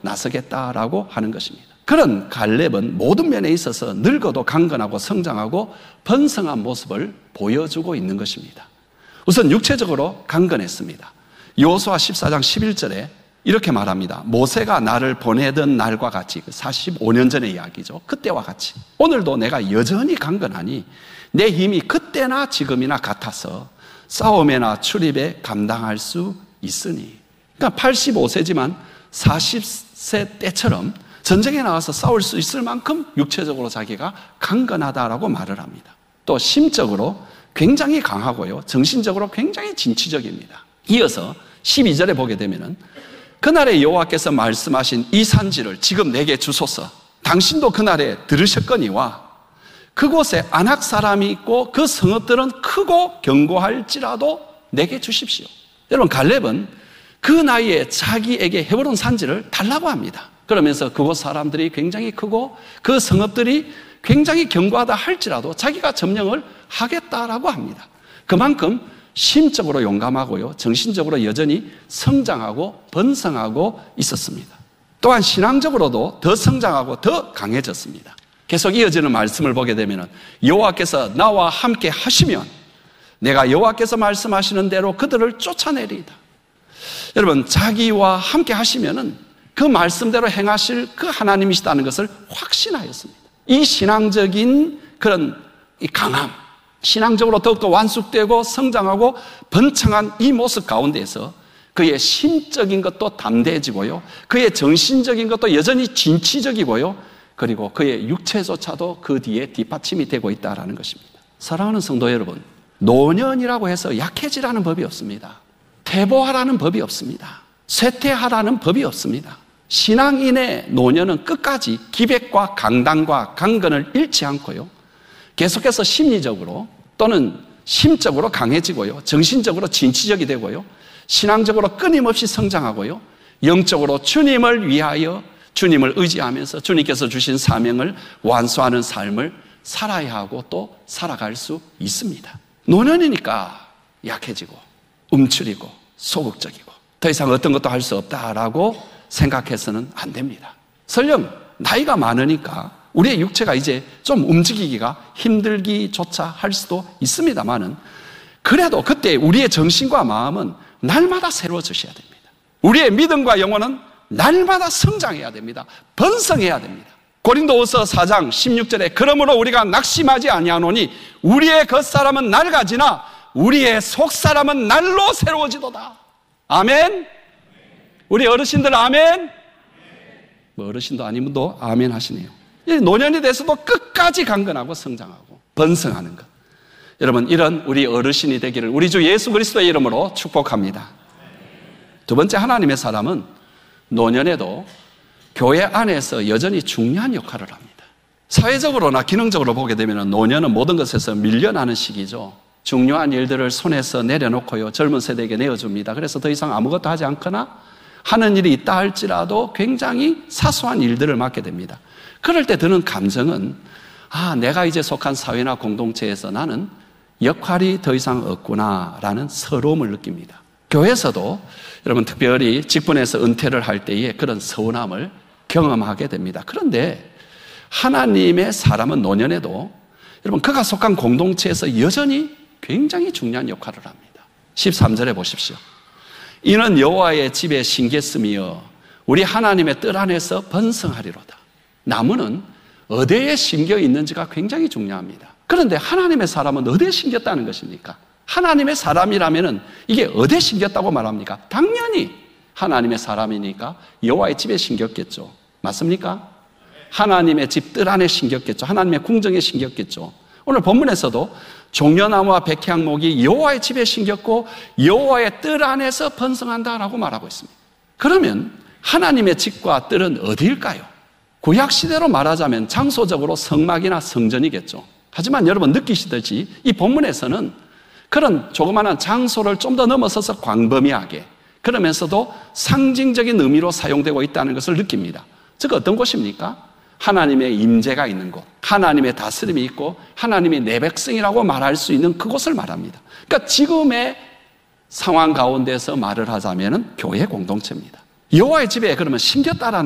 나서겠다라고 하는 것입니다. 그런 갈렙은 모든 면에 있어서 늙어도 강건하고 성장하고 번성한 모습을 보여주고 있는 것입니다. 우선 육체적으로 강건했습니다. 여호수아 14장 11절에 이렇게 말합니다. 모세가 나를 보내던 날과 같이, 45년 전의 이야기죠. 그때와 같이 오늘도 내가 여전히 강건하니 내 힘이 그때나 지금이나 같아서 싸움에나 출입에 감당할 수 있으니. 그러니까 85세지만 40세 때처럼 전쟁에 나가서 싸울 수 있을 만큼 육체적으로 자기가 강건하다라고 말을 합니다. 또 심적으로 굉장히 강하고요, 정신적으로 굉장히 진취적입니다. 이어서 12절에 보게 되면은 그날에 여호와께서 말씀하신 이 산지를 지금 내게 주소서. 당신도 그날에 들으셨거니와 그곳에 아낙 사람이 있고 그 성읍들은 크고 견고할지라도 내게 주십시오. 여러분, 갈렙은 그 나이에 자기에게 헤브론 산지를 달라고 합니다. 그러면서 그곳 사람들이 굉장히 크고 그 성읍들이 굉장히 견고하다 할지라도 자기가 점령을 하겠다라고 합니다. 그만큼 심적으로 용감하고요, 정신적으로 여전히 성장하고 번성하고 있었습니다. 또한 신앙적으로도 더 성장하고 더 강해졌습니다. 계속 이어지는 말씀을 보게 되면 여호와께서 나와 함께 하시면 내가 여호와께서 말씀하시는 대로 그들을 쫓아내리이다. 여러분, 자기와 함께 하시면은 그 말씀대로 행하실 그 하나님이시다는 것을 확신하였습니다. 이 신앙적인 그런 이 강함, 신앙적으로 더욱더 완숙되고 성장하고 번창한 이 모습 가운데에서 그의 심적인 것도 담대해지고요, 그의 정신적인 것도 여전히 진취적이고요, 그리고 그의 육체조차도 그 뒤에 뒷받침이 되고 있다는 것입니다. 사랑하는 성도 여러분, 노년이라고 해서 약해지라는 법이 없습니다. 퇴보하라는 법이 없습니다. 쇠퇴하라는 법이 없습니다. 신앙인의 노년은 끝까지 기백과 강단과 강건을 잃지 않고요, 계속해서 심리적으로 또는 심적으로 강해지고요, 정신적으로 진취적이 되고요, 신앙적으로 끊임없이 성장하고요, 영적으로 주님을 위하여 주님을 의지하면서 주님께서 주신 사명을 완수하는 삶을 살아야 하고 또 살아갈 수 있습니다. 노년이니까 약해지고 움츠리고 소극적이고 더 이상 어떤 것도 할 수 없다라고 생각해서는 안 됩니다. 설령 나이가 많으니까 우리의 육체가 이제 좀 움직이기가 힘들기조차 할 수도 있습니다만은, 그래도 그때 우리의 정신과 마음은 날마다 새로워지셔야 됩니다. 우리의 믿음과 영혼은 날마다 성장해야 됩니다. 번성해야 됩니다. 고린도후서 4장 16절에 그러므로 우리가 낙심하지 아니하노니 우리의 겉사람은 낡아지나 우리의 속사람은 날로 새로워지도다. 아멘. 우리 어르신들 아멘. 뭐 어르신도 아니면도 아멘 하시네요. 노년이 돼서도 끝까지 강건하고 성장하고 번성하는 것, 여러분, 이런 우리 어르신이 되기를 우리 주 예수 그리스도의 이름으로 축복합니다. 두 번째, 하나님의 사람은 노년에도 교회 안에서 여전히 중요한 역할을 합니다. 사회적으로나 기능적으로 보게 되면 노년은 모든 것에서 밀려나는 시기죠. 중요한 일들을 손에서 내려놓고요, 젊은 세대에게 내어줍니다. 그래서 더 이상 아무것도 하지 않거나 하는 일이 있다 할지라도 굉장히 사소한 일들을 맡게 됩니다. 그럴 때 드는 감정은, 내가 이제 속한 사회나 공동체에서 나는 역할이 더 이상 없구나라는 서러움을 느낍니다. 교회에서도 여러분, 특별히 직분에서 은퇴를 할 때에 그런 서운함을 경험하게 됩니다. 그런데 하나님의 사람은 노년에도 여러분, 그가 속한 공동체에서 여전히 굉장히 중요한 역할을 합니다. 13절에 보십시오. 이는 여호와의 집에 심겼으며 우리 하나님의 뜰 안에서 번성하리로다. 나무는 어디에 심겨 있는지가 굉장히 중요합니다. 그런데 하나님의 사람은 어디에 심겼다는 것입니까? 하나님의 사람이라면 이게 어디에 심겼다고 말합니까? 당연히 하나님의 사람이니까 여호와의 집에 심겼겠죠. 맞습니까? 하나님의 집 뜰 안에 심겼겠죠. 하나님의 궁정에 심겼겠죠. 오늘 본문에서도 종려나무와 백향목이 여호와의 집에 심겼고 여호와의 뜰 안에서 번성한다라고 말하고 있습니다. 그러면 하나님의 집과 뜰은 어디일까요? 구약시대로 말하자면 장소적으로 성막이나 성전이겠죠. 하지만 여러분 느끼시듯이 이 본문에서는 그런 조그마한 장소를 좀 더 넘어서서 광범위하게, 그러면서도 상징적인 의미로 사용되고 있다는 것을 느낍니다. 즉 어떤 곳입니까? 하나님의 임재가 있는 곳, 하나님의 다스림이 있고 하나님이 내 백성이라고 말할 수 있는 그곳을 말합니다. 그러니까 지금의 상황 가운데서 말을 하자면 교회 공동체입니다. 여호와의 집에 그러면 심겼다라는